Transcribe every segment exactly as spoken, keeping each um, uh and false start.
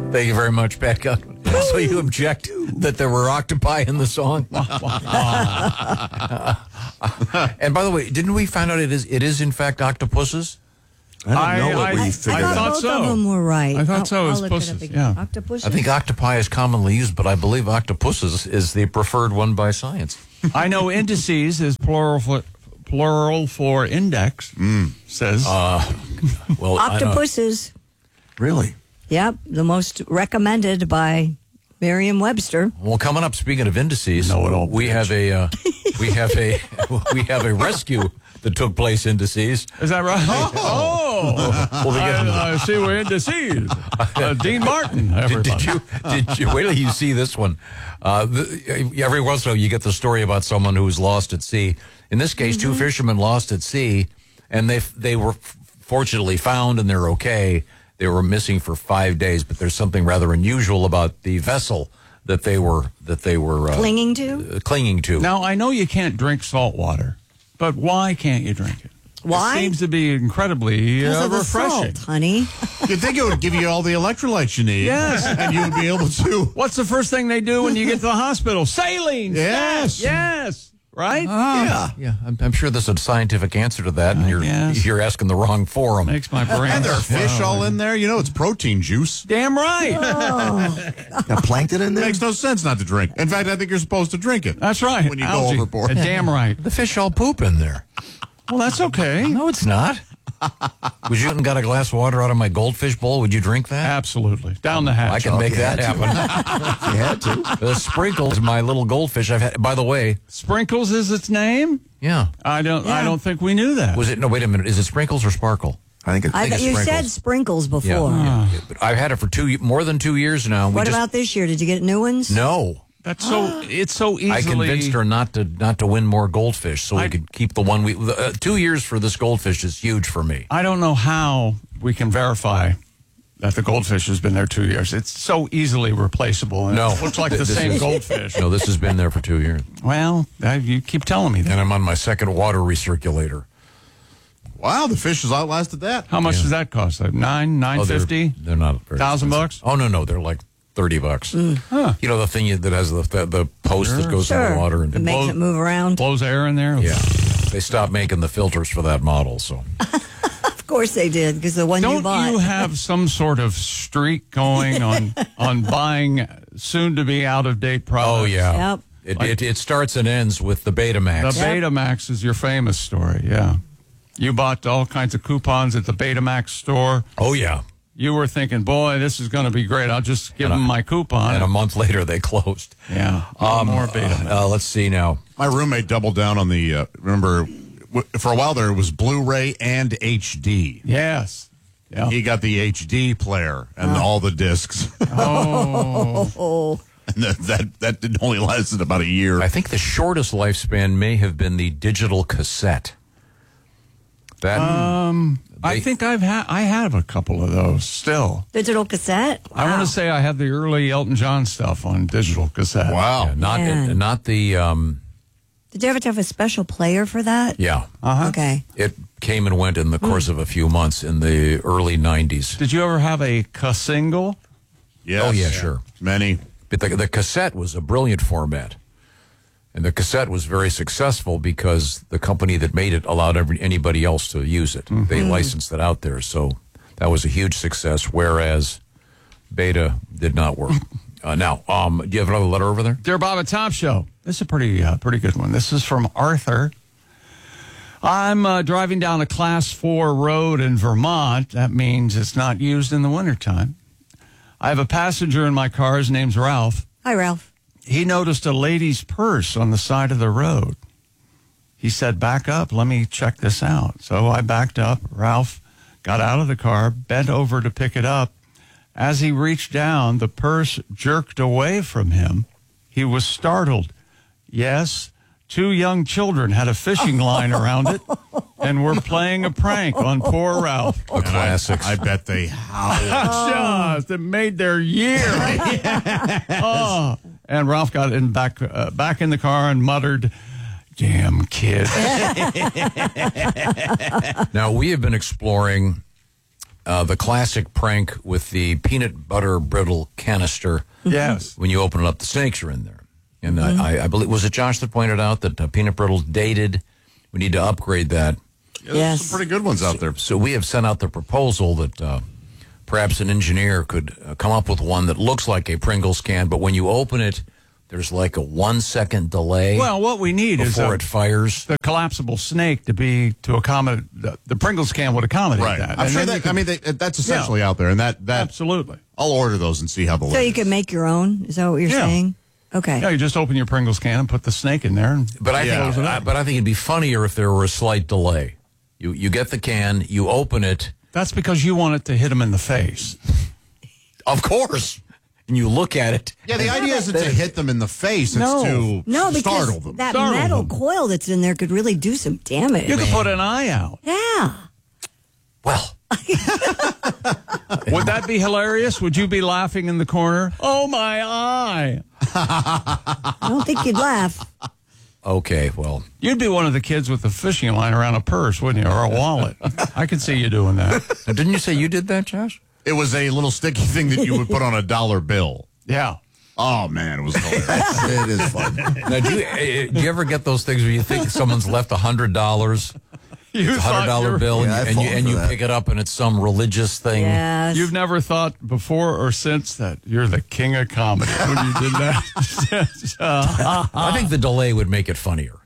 Thank you very much, Pat Godwin. So you object that there were octopi in the song? And by the way, didn't we find out it is it is in fact octopuses? I don't I- know what I- we I figured thought out. both so. of them were right. I thought I'll- so. It was I'll look it up pussies, again. yeah. Octopuses. I think octopi is commonly used, but I believe octopuses is the preferred one by science. I know indices is plural for, plural for index, says. Uh, well, I don't- Octopuses. Really? Yep, the most recommended by Merriam-Webster. Well, coming up, speaking of indices, Know it all, we bitch. have a uh, we have a we have a rescue that took place indices. Is that right? Oh, We'll be getting- I, I see we're indices. Uh, Dean Martin, Did, everybody. did you? Did you? Wait till you see this one. Uh, the, every once in a while, you get the story about someone who was lost at sea. In this case, two fishermen lost at sea, and they they were fortunately found, and they're okay. They were missing for five days, but there's something rather unusual about the vessel that they were that they were uh, Clinging to? uh, clinging to. Now, I know you can't drink salt water, but why can't you drink it? Why? It seems to be incredibly Because uh, of the refreshing. salt, honey. You'd think it would give you all the electrolytes you need. Yes. And you would be able to. What's the first thing they do when you get to the hospital? Saline. Yes. Yes. Right? yeah, yeah. I'm, I'm sure there's a scientific answer to that, and I you're guess. you're asking the wrong forum. Makes my brain. And there are fish swell. all in there. You know, it's protein juice. Damn right. Got plankton in It there? makes no sense not to drink. In fact, I think you're supposed to drink it. That's right. When you go Algae. overboard. Uh, Damn right. The fish all poop in there. Well, that's okay. No, it's not. Would you and got a glass of water out of my goldfish bowl? Would you drink that? Absolutely. Down the hatch. I can make you that had to. happen. You had to. The sprinkles, my little goldfish. I've had. By the way, Sprinkles is its name? yeah. I don't. I Yeah. don't think we knew that. Was it? No, wait a minute. Is it sprinkles or sparkle? I think it's... I think thought it's you said sprinkles. sprinkles before. Yeah. yeah. But I've had it for two, more than two years now. We What just, about this year? Did you get new ones? No. That's so. It's so easily. I convinced her not to not to win more goldfish, so I- we could keep the one we. Uh, two years for this goldfish is huge for me. I don't know how we can verify that the goldfish has been there two years. It's so easily replaceable. And No. it looks like the This same is- goldfish. No, this has been there for two years, Well, uh, you keep telling me that. and I'm on my second water recirculator. Wow, the fish has outlasted that. How much Yeah. does that cost? Like nine, nine Oh, they're- fifty? They're not very Thousand expensive. bucks? Oh no, no, they're like thirty bucks. Huh. You know the thing you- that has the the, the post that goes in Sure. the water, and It makes blows- it move around. Blows air in there. yeah, they stopped making the filters for that model. So Of course they did, because the one you Don't bought. you have some sort of streak going on on buying soon to be out of date products? oh yeah, Yep. it, it it starts and ends with the Betamax. The Betamax is your famous story. Yeah, you bought all kinds of coupons at the Betamax store. oh yeah, You were thinking, boy, this is going to be great. I'll just give And them a- my coupon. and a month later they closed. yeah, Um, more Betamax. uh, let's see now. My roommate doubled down on the, uh, remember, w- for a while there, it was Blu-ray and H D. yes. Yeah. He got the H D player and all the discs. Oh, Oh, And that, that, that did only lasted about a year. I think the shortest lifespan may have been the digital cassette. That um, I They- think I've had I have a couple of those still. digital cassette? I want Wow. to say I have the early Elton John stuff on digital cassette. Wow. yeah, not Man. not the um, Did you ever have a special player for that? yeah. Uh-huh. Okay. It came and went in the course of a few months in the early nineties. Did you ever have a single? Yes. Oh, yeah, sure. Many. But the, the cassette was a brilliant format. And the cassette was very successful because the company that made it allowed every, anybody else to use it. They licensed it out there. So that was a huge success, whereas Beta did not work. uh, now, um, do you have another letter over there? Dear Bob and Tom Show. This is a pretty, uh, pretty good one. This is from Arthur. I'm uh, driving down a class four road in Vermont. That means it's not used in the wintertime. I have a passenger in my car. His name's Ralph. Hi, Ralph. He noticed a lady's purse on the side of the road. He said, back up. Let me check this out. So I backed up. Ralph got out of the car, bent over to pick it up. As he reached down, the purse jerked away from him. He was startled. Yes, two young children had a fishing line around it and were playing a prank on poor Ralph. A classic. I bet they howled. Just, it made their year. Oh. And Ralph got in back uh, back in the car and muttered, "Damn kids." Now, we have been exploring uh, the classic prank with the peanut butter brittle canister. Yes. When you open it up, the snakes are in there. And mm-hmm. I, I believe, was it Josh that pointed out that uh, peanut brittle's dated? We need to upgrade that. Yeah, there's Yes. some pretty good ones out there. So we have sent out the proposal that uh, perhaps an engineer could uh, come up with one that looks like a Pringles can, but when you open it, there's like a one second delay. Well, what we need is before a, it fires. the collapsible snake to be to accommodate the, the Pringles can would accommodate Right. that. I'm And sure then you that, can- I mean, they, that's essentially out there, and that, that absolutely. I'll order those and see how the So you can make your own? Is that what you're Yeah. saying? Okay. Yeah, you just open your Pringles can and put the snake in there. And But I Yeah. think, I, but I think it'd be funnier if there were a slight delay. You you get the can, you open it, that's because you want it to hit him in the face. of course, and you look at it. Yeah, the idea isn't to hit them in the face. It's No. to No, because startle them. that Startle metal them. coil that's in there could really do some damage. You could put an eye out. Yeah. Well, Would that be hilarious? Would you be laughing in the corner? Oh, my eye. I don't think you'd laugh. okay, well, You'd be one of the kids with the fishing line around a purse, wouldn't you? Or a wallet. I could see you doing that. now, didn't you say you did that, Josh? It was a little sticky thing that you would put on a dollar bill. Yeah. Oh, man, it was hilarious. It is fun. Now, do you, uh, do you ever get those things where you think someone's left a hundred dollars, You a hundred dollar bill, Yeah, and I've you and you, fallen and for you that. pick it up and it's some religious thing? Yes. You've never thought before or since that you're the king of comedy when you did that? I think the delay would make it funnier.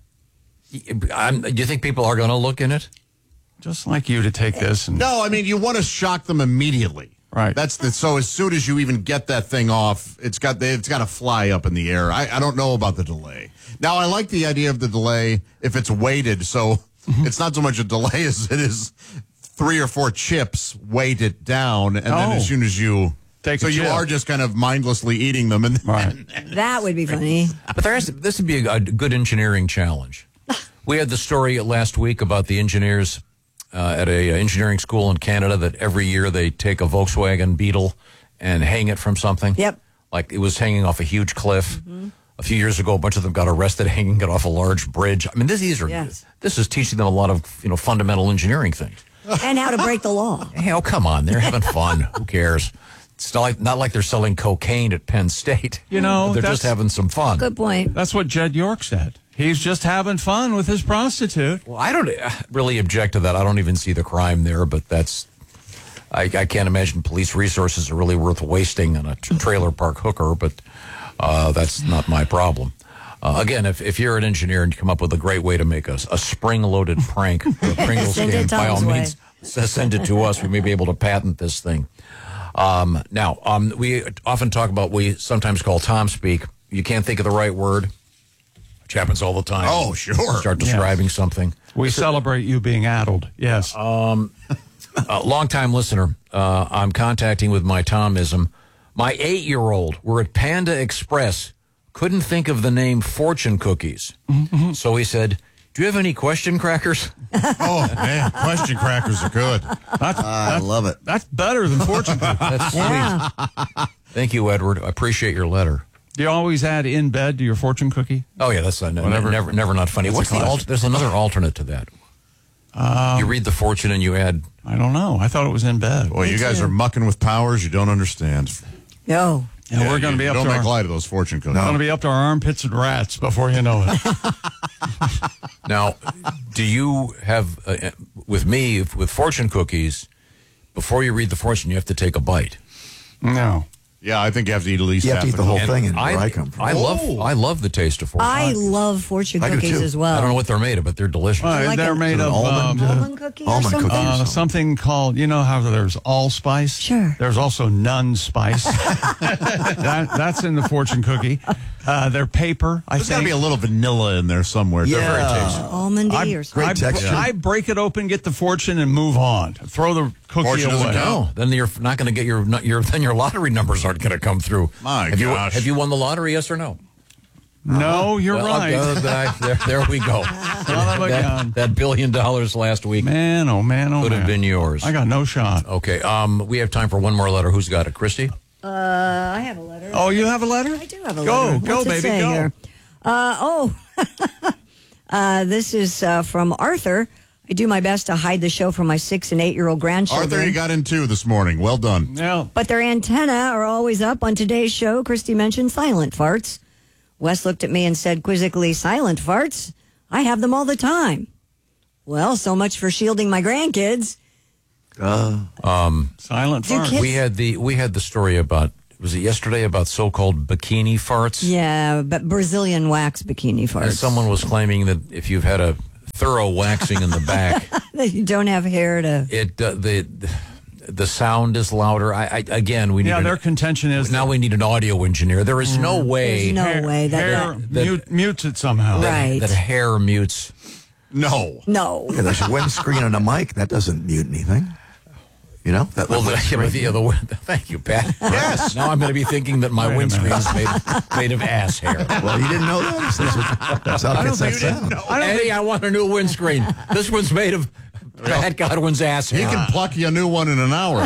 I'm, do you think people are going to look in it? Just like you to take this and No, I mean, you want to shock them immediately. Right. That's the, so as soon as you even get that thing off, it's got it's got to fly up in the air. I, I don't know about the delay. Now, I like the idea of the delay if it's weighted, so it's not so much a delay as it is three or four chips weight it down, and then Oh. as soon as you Take so a you chip. are just kind of mindlessly eating them, and right. That would be funny. But there is, this would be a, a good engineering challenge. We had the story last week about the engineers uh, at a engineering school in Canada that every year they take a Volkswagen Beetle and hang it from something. Yep. Like it was hanging off a huge cliff. Mm-hmm. A few years ago, a bunch of them got arrested hanging it off a large bridge. I mean, this, these are Yes. this is teaching them a lot of you know fundamental engineering things. And how to break the law. Hey, oh, come on, they're having fun. Who cares? It's not like not like they're selling cocaine at Penn State. You know, they're that's- just having some fun. Good point. That's what Jed York said. He's just having fun with his prostitute. Well, I don't uh, really object to that. I don't even see the crime there, but that's. I, I can't imagine police resources are really worth wasting on a t- trailer park hooker, but uh, that's not my problem. Uh, again, if, if you're an engineer and you come up with a great way to make a, a spring-loaded prank, or a Pringles Send it can, by all Tom's way. means, s- send it to us. We may be able to patent this thing. Um, now, um, we often talk about what we sometimes call Tom speak. You can't think of the right word, which happens all the time. Oh, sure. Start describing something. We celebrate you being addled. Yes. A long-time listener, uh, I'm contacting with my Tomism. My eight-year-old, we're at Panda Express, couldn't think of the name Fortune Cookies. Mm-hmm. So he said, do you have any question crackers? oh man, question crackers are good. That's, I love it. that's better than fortune cookies. That's Yeah. sweet. Thank you, Edward. I apprate your letter. Do you always add in bed to your fortune cookie? Oh, yeah, that's uh, n- Whatever. never never not funny. What's the al- There's another alternate to that. Um, you read the fortune and you add... I don't know. I thought it was in bed. Boy, you guys too. are mucking with powers you don't understand. No. And we're going to you be up don't to make our, light of those fortune cookies. going to be up to our armpits and rats before you know it. Now, do you have, uh, with me, if- with fortune cookies, before you read the fortune, you have to take a bite. No. Yeah, I think you have to eat at least You have half to eat the a whole cookie. thing, and I, where I come from. I love, I love the taste of fortune. I love fortune I do cookies too. as well. I don't know what they're made of, but they're delicious. Uh, like they're a- made Is it of an almond, um, uh, Almond cookie or almond something? cookie. uh, something called, you know how there's allspice? Sure. There's also nun spice. that, that's in the fortune cookie. Uh, they're paper, I There's got to think. be a little vanilla in there somewhere. They're very Yeah. tasty. Almondy I, or something. I, texture. I break it open, get the fortune, and move on. Throw the cookie Fortune doesn't away. count. No, then you're not going to get your, not your, then your lottery numbers aren't going to come through. My have gosh. You, have you won the lottery, yes or no? No, you're Well, right. uh, that- there, there we go. Son of a that, gun. that billion dollars last week Man, oh man, oh could man. have been yours. I got no shot. Okay, um, we have time for one more letter. Who's got it? Christy? Uh, I have a letter. Oh, you have a letter? I do have a go, letter. Go, What's it baby, say go. here? Uh, oh, uh, this is uh, from Arthur. I do my best to hide the show from my six and eight-year-old grandchildren. Arthur, you got in two this morning. Well done. Yeah. But their antenna are always up on today's show. Christy mentioned silent farts. Wes looked at me and said quizzically, silent farts? I have them all the time. Well, so much for shielding my grandkids. Uh, Silent Do fart. kids- We had the we had the story about, was it yesterday, about so-called bikini farts? Yeah, but Brazilian wax bikini And farts. someone was claiming that if you've had a thorough waxing in the back, You don't have hair to... it uh, the the sound is louder. I, I again we need Yeah, an- their contention is now we need an audio engineer. There is no way There's no hair, way that... hair that- mute, mutes it somehow. that, Right. that hair mutes. No. No. yeah, there's a windscreen and a mic. That doesn't mute anything. You know? That Well, the, windscreen- yeah, the, the, thank you, Pat. Yes. Now I'm going to be thinking that my Wait a windscreen minute. is made, made of ass hair. Well, you didn't know that? That's, what, that's how it gets that sound. Eddie, I want a new windscreen. This one's made of Pat Godwin's ass He hair. can pluck you a new one in an hour.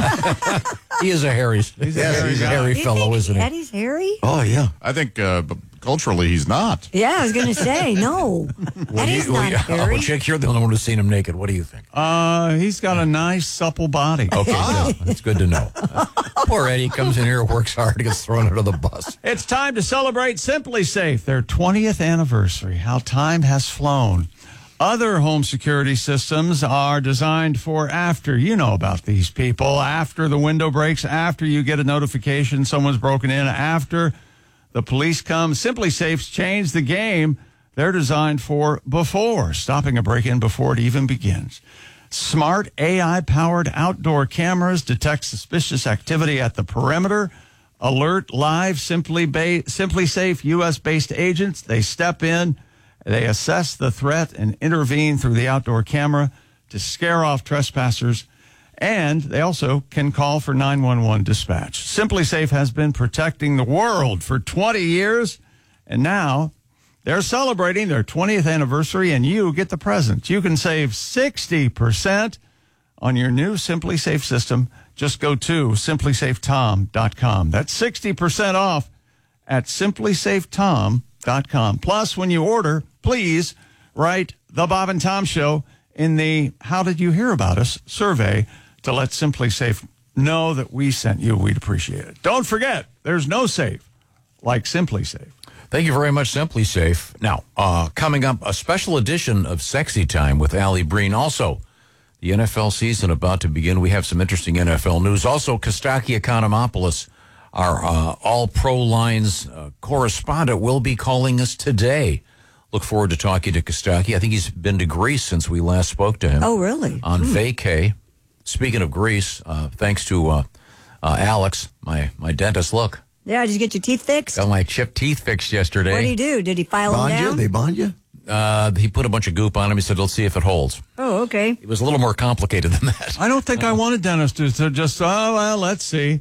He is a hairy, He's a yes, hairy he's a guy. hairy You fellow, think isn't he? Eddie's hairy? Oh, yeah. I think uh, b- culturally he's not. Yeah, I was going to say, no. Eddie's You- not you- hairy. Oh, Chick, you're the only one who's seen him naked. What do you think? Uh, he's got a nice supple body. Okay, good. That's good to know. Poor Eddie comes in here, works hard, gets thrown under the bus. It's time to celebrate Simply Safe, their twentieth anniversary. How time has flown. Other home security systems are designed for after. You know about these people. After the window breaks, after you get a notification someone's broken in, after the police come. Simply Safe's changed the game. They're designed for before, stopping a break-in before it even begins. Smart A I-powered outdoor cameras detect suspicious activity at the perimeter. Alert live Simply, ba- Simply Safe U S-based agents. They step in. They assess the threat and intervene through the outdoor camera to scare off trespassers. And they also can call for nine one one dispatch. Simply Safe has been protecting the world for twenty years. And now they're celebrating their twentieth anniversary, and you get the present. You can save sixty percent on your new Simply Safe system. Just go to simply safe tom dot com. That's sixty percent off at simply safe tom dot com. Plus, when you order, please write The Bob and Tom Show in the How Did You Hear About Us survey to let Simply Safe know that we sent you. We'd appreciate it. Don't forget, there's no safe like Simply Safe. Thank you very much, Simply Safe. Now, uh, coming up, a special edition of Sexy Time with Allie Breen. Also, the N F L season about to begin. We have some interesting N F L news. Also, Kostaki Economopoulos, our uh, all-pro lines uh, correspondent, will be calling us today. Look forward to talking to Kostaki. I think he's been to Greece since we last spoke to him. Oh, really? On vacay. Speaking of Greece, uh, thanks to uh, uh, Alex, my, my dentist. Look, Yeah, did you get your teeth fixed? got my chipped teeth fixed yesterday. What did he do? Did he file them Bond you? down? They bond you? Uh, he put a bunch of goop on him. He said, let's see if it holds. Oh, okay. It was a little more complicated than that. I don't think I want a dentist to, to just, oh, well, let's see.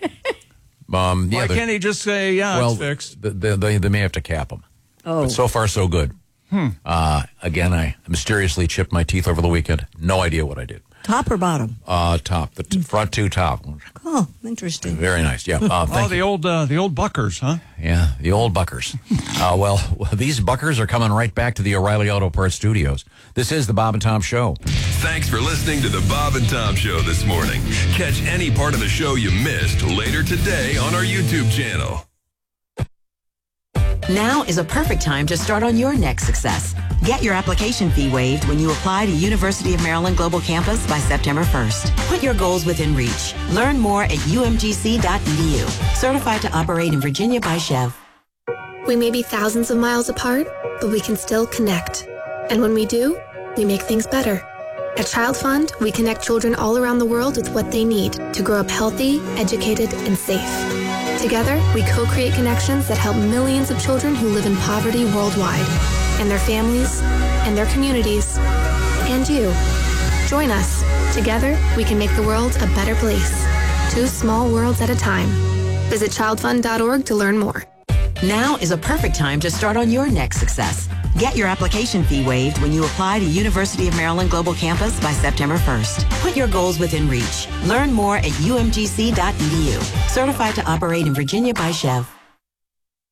Um, yeah, Why they're- can't he just say, yeah, well, it's fixed? th- They, they, they may have to cap him. Oh. But so far, so good. Uh, again, I mysteriously chipped my teeth over the weekend. No idea what I did. Top or bottom? Uh, top, the t- front two top. Oh, interesting. Very nice. Yeah. Uh, Oh, thank the you. old, uh, the old buckers, huh? Yeah, the old buckers. uh, well, these buckers are coming right back to the O'Reilly Auto Parts studios. This is the Bob and Tom Show. Thanks for listening to the Bob and Tom Show this morning. Catch any part of the show you missed later today on our YouTube channel. Now is a perfect time to start on your next success. Get your application fee waived when you apply to University of Maryland Global Campus by September first. Put your goals within reach. Learn more at u m g c dot e d u. Certified to operate in Virginia by Chev. We may be thousands of miles apart, but we can still connect. And when we do, we make things better. At Child Fund, we connect children all around the world with what they need to grow up healthy, educated, and safe. Together, we co-create connections that help millions of children who live in poverty worldwide, and their families, and their communities, and you. Join us. Together, we can make the world a better place. Two small worlds at a time. Visit child fund dot org to learn more. Now is a perfect time to start on your next success. Get your application fee waived when you apply to University of Maryland Global Campus by September first. Put your goals within reach. Learn more at u m g c dot e d u. Certified to operate in Virginia by Chev.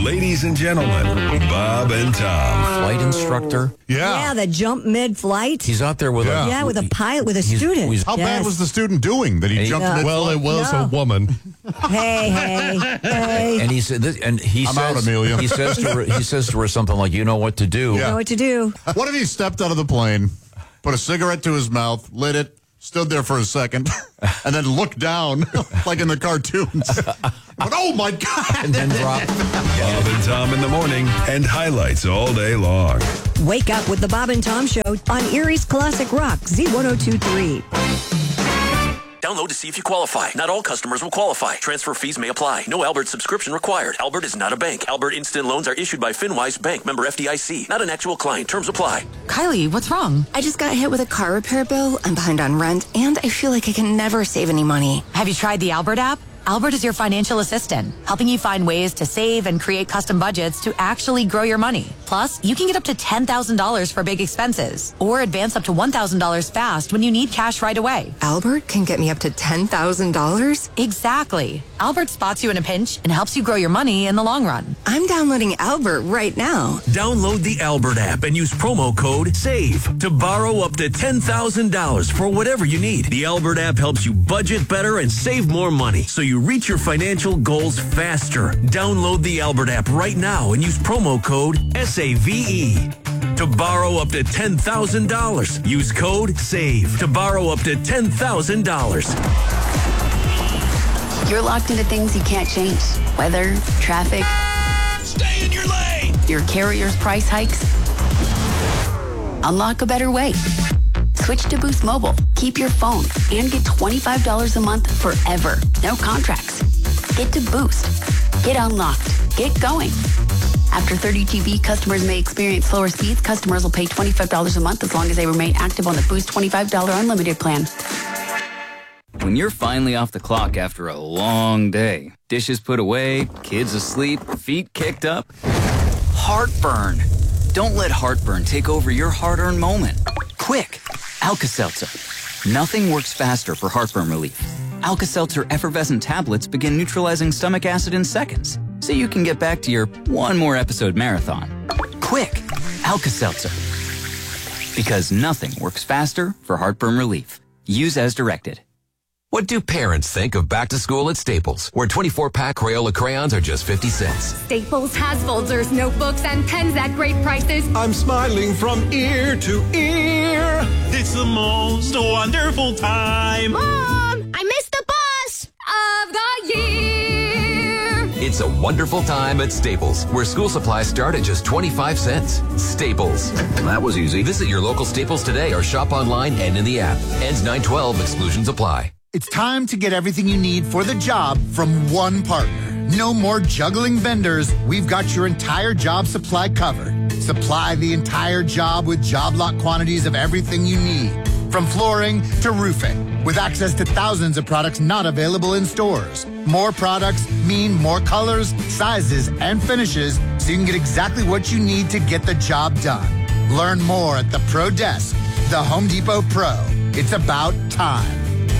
Ladies and gentlemen, Bob and Tom. Flight instructor. Yeah, the jump mid-flight. He's out there with Yeah. a Yeah, with a pilot, with a he's- student. he's- How bad Yes. was the student doing that he Hey. jumped No. mid-flight? Well, it was No. a woman. Hey, hey, hey. And he said, this, and he I'm says, out, Amelia. he says to her, he says to her something like, "You know what to do." You know what to do. What if he stepped out of the plane, put a cigarette to his mouth, lit it, stood there for a second, and then looked down like in the cartoons? But, oh, my God. And then drop. Bob and Tom in the morning and highlights all day long. Wake up with the Bob and Tom Show on Erie's Classic Rock, Z ten twenty-three. Download to see if you qualify. Not all customers will qualify. Transfer fees may apply. No Albert subscription required. Albert is not a bank. Albert Instant Loans are issued by FinWise Bank, member F D I C. Not an actual client. Terms apply. Kylie, what's wrong? I just got hit with a car repair bill. I'm behind on rent, and I feel like I can never save any money. Have you tried the Albert app? Albert is your financial assistant, helping you find ways to save and create custom budgets to actually grow your money. Plus, you can get up to ten thousand dollars for big expenses or advance up to one thousand dollars fast when you need cash right away. Albert can get me up to ten thousand dollars? Exactly. Albert spots you in a pinch and helps you grow your money in the long run. I'm downloading Albert right now. Download the Albert app and use promo code SAVE to borrow up to ten thousand dollars for whatever you need. The Albert app helps you budget better and save more money so you reach your financial goals faster. Download the Albert app right now and use promo code S A V E to borrow up to ten thousand dollars. Use code SAVE to borrow up to ten thousand dollars. You're locked into things you can't change. Weather, traffic. Stay in your lane. Your carrier's price hikes. Unlock a better way. Switch to Boost Mobile. Keep your phone and get twenty-five dollars a month forever. No contracts. Get to Boost. Get unlocked. Get going. After thirty G B, customers may experience slower speeds. Customers will pay twenty-five dollars a month as long as they remain active on the Boost twenty-five dollars unlimited plan. When you're finally off the clock after a long day, dishes put away, kids asleep, feet kicked up, heartburn. Don't let heartburn take over your hard-earned moment. Quick, Alka-Seltzer. Nothing works faster for heartburn relief. Alka-Seltzer effervescent tablets begin neutralizing stomach acid in seconds, so you can get back to your one more episode marathon. Quick, Alka-Seltzer. Because nothing works faster for heartburn relief. Use as directed. What do parents think of back to school at Staples, where twenty-four pack Crayola crayons are just fifty cents? Staples has folders, notebooks, and pens at great prices. I'm smiling from ear to ear. It's the most wonderful time. Mom, I missed the bus of the year. It's a wonderful time at Staples, where school supplies start at just twenty-five cents. Staples. That was easy. Visit your local Staples today or shop online and in the app. Ends nine twelve. Exclusions apply. It's time to get everything you need for the job from one partner. No more juggling vendors. We've got your entire job supply covered. Supply the entire job with job lot quantities of everything you need, from flooring to roofing, with access to thousands of products not available in stores. More products mean more colors, sizes, and finishes, so you can get exactly what you need to get the job done. Learn more at the Pro Desk, the Home Depot Pro. It's about time.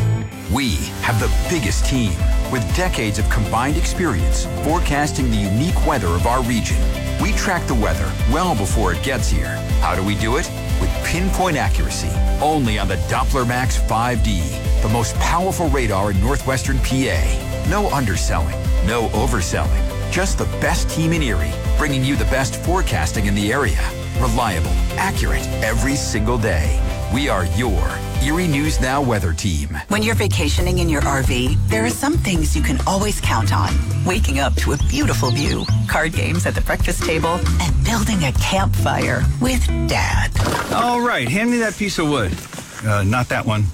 We have the biggest team with decades of combined experience forecasting the unique weather of our region. We track the weather well before it gets here. How do we do it? With pinpoint accuracy, only on the Doppler Max five D, the most powerful radar in northwestern P A. No underselling, no overselling, just the best team in Erie, bringing you the best forecasting in the area. Reliable, accurate, every single day. We are your Erie News Now weather team. When you're vacationing in your R V, there are some things you can always count on. Waking up to a beautiful view, card games at the breakfast table, and building a campfire with Dad. All right, hand me that piece of wood. Uh, not that one.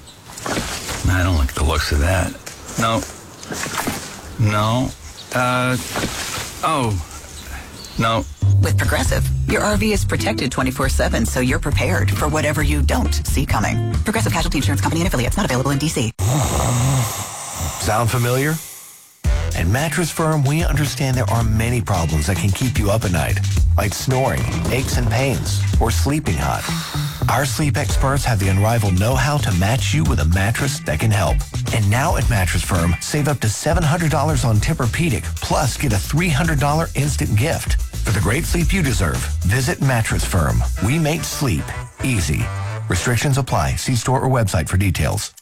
I don't like the looks of that. No. No. Uh, oh. No. With Progressive, your R V is protected twenty-four seven, so you're prepared for whatever you don't see coming. Progressive Casualty Insurance Company and affiliates, not available in D C. Sound familiar? At Mattress Firm, we understand there are many problems that can keep you up at night, like snoring, aches and pains, or sleeping hot. Our sleep experts have the unrivaled know-how to match you with a mattress that can help. And now at Mattress Firm, save up to seven hundred dollars on Tempur-Pedic, plus get a three hundred dollars instant gift. For the great sleep you deserve, visit Mattress Firm. We make sleep easy. Restrictions apply. See store or website for details.